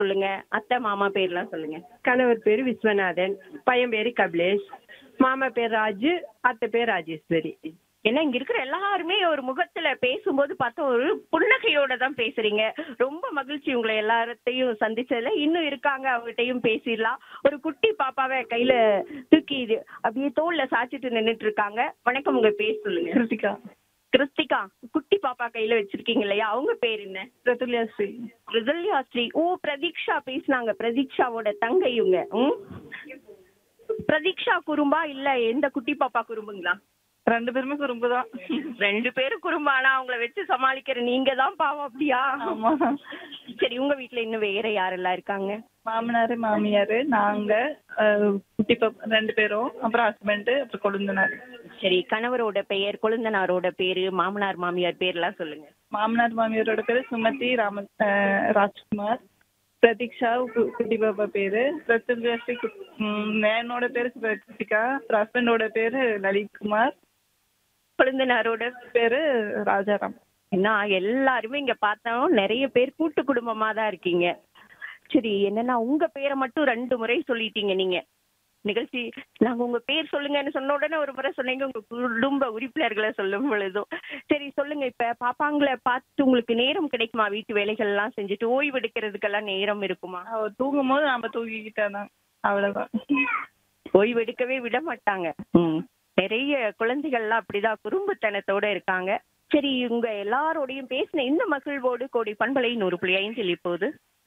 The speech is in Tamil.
சொல்லுங்க. அத்தை, மாமா பேர்லாம் சொல்லுங்க. கணவர் பேரு விஸ்வநாதன், பையன் பேரு கபிலேஷ், மாமா பேர் ராஜு, அத்தை பேர் ராஜேஸ்வரி. ஏன்னா இங்க இருக்கிற எல்லாருமே ஒரு முகத்துல பேசும்போது பார்த்தா ஒரு புன்னகையோட தான் பேசுறீங்க. ரொம்ப மகிழ்ச்சி உங்களை எல்லாத்தையும் சந்திச்சதுல. இன்னும் இருக்காங்க, அவங்ககிட்டயும் பேசிடலாம். ஒரு குட்டி பாப்பாவை கையில தூக்கி அப்படியே தோல்ல சாச்சிட்டு நின்னுட்டு இருக்காங்க. வணக்கம், உங்க பேர் சொல்லுங்க. கிருத்திகா. கிறிஸ்திகா, குட்டி பாப்பா கையில வச்சிருக்கீங்க இல்லையா, அவங்க பேர் என்ன? பிரதுல்யா ஸ்ரீ. ரிதல்யா ஸ்ரீ. ஓ, பிரதீக்ஷா பேசினாங்க. பிரதீக்ஷாவோட தங்கை இவங்க. பிரதீக்ஷா குறும்பா இல்ல எந்த குட்டி பாப்பா குறும்புங்களா? 2 பேருமே குறும்புதான். 2 பேரும் குறும்பு. ஆனா அவங்கள வச்சு சமாளிக்கிற நீங்க தான் பாவம், அப்படியா? ஆமா. சரி, உங்க வீட்ல இன்னும் வேற யாரெல்லாம் இருக்காங்க? மாமனாரு, மாமியாரு, நாங்க, குட்டி பாப்பா 2 பேரும், அப்புறம் ஹஸ்பண்ட், அப்புறம் கொழுந்தனார். சரி, கணவரோட பெயர், கொழுந்தனாரோட பேரு, மாமனார் மாமியார் பேர்லாம் சொல்லுங்க. மாமனார் மாமியாரோட பேரு சுமதி ராஜ்குமார், பிரதீக்ஷா குட்டி பாப்பா பேரு, பிரதுல்யா ஸ்ரீ, என்னோட பேரு கிருத்திகா, ஹஸ்பண்டோட பேரு லலித்குமார், கொழுந்தனாரோட பேரு ராஜாராம். என்ன எல்லாருமே இங்க பார்த்தோம் நிறைய பேர் கூட்டு குடும்பமா தான் இருக்கீங்க. சரி, என்னன்னா உங்க பேரை மட்டும் 2 முறை சொல்லிட்டீங்க நீங்க. நிகழ்ச்சி நாங்க உங்க பேர் சொல்லுங்கன்னு சொன்ன உடனே ஒரு முறை சொன்னீங்க, உங்க குடும்ப உறுப்பினர்களை சொல்லும் பொழுதும். சரி சொல்லுங்க, இப்ப பாப்பாங்களை பார்த்து உங்களுக்கு நேரம் கிடைக்குமா? வீட்டு வேலைகள் எல்லாம் செஞ்சுட்டு ஓய்வு எடுக்கிறதுக்கெல்லாம் நேரம் இருக்குமா? அவ தூங்கும் போது நாம தூங்கிக்கிட்டாதான், அவ்வளவுதான். ஓய்வு எடுக்கவே விட மாட்டாங்க. நிறைய குழந்தைகள்லாம் அப்படிதான் குறும்புத்தனத்தோட இருக்காங்க. சரி, உங்க எல்லாரோடையும் பேசின இந்த மகிழ்வோடு கோடி பண்பலை 100.5 இப்போது